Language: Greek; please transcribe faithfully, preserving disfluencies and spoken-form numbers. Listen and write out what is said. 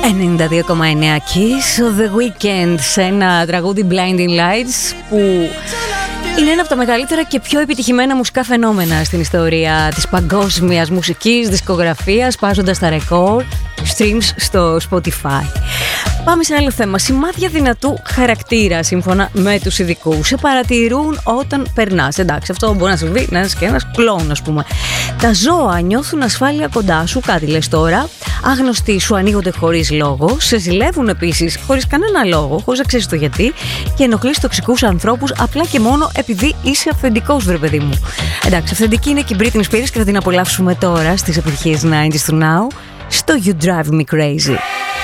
ενενήντα δύο κόμμα εννέα Kiss, The Weeknd, σε ένα τραγούδι Blinding Lights που είναι ένα από τα μεγαλύτερα και πιο επιτυχημένα μουσικά φαινόμενα στην ιστορία της παγκόσμιας μουσικής δισκογραφίας, πάζοντας τα ρεκόρ streams στο Spotify. Πάμε σε άλλο θέμα. Σημάδια δυνατού χαρακτήρα, σύμφωνα με τους ειδικούς, σε παρατηρούν όταν περνάς. Εντάξει, αυτό μπορεί να συμβεί, να είσαι και ένας κλόουν, ας πούμε. Τα ζώα νιώθουν ασφάλεια κοντά σου, κάτι λες τώρα. Άγνωστοι σου ανοίγονται χωρίς λόγο. Σε ζηλεύουν επίσης χωρίς κανένα λόγο, χωρίς να ξέρεις το γιατί. Και ενοχλείς τοξικούς ανθρώπους απλά και μόνο επειδή είσαι αυθεντικός, βρε παιδί μου. Εντάξει, αυθεντική είναι και η Britney Spears και θα την απολαύσουμε τώρα στις επιτυχίες ενενήντα του Now στο You Drive Me Crazy.